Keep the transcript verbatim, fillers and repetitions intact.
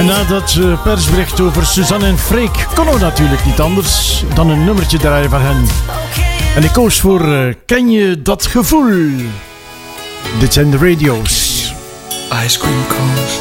Na dat uh, persbericht over Suzanne en Freek kon ook natuurlijk niet anders dan een nummertje draaien van hen. En ik koos voor uh, Ken je dat gevoel? Dit zijn de radio's. Ice cream cones,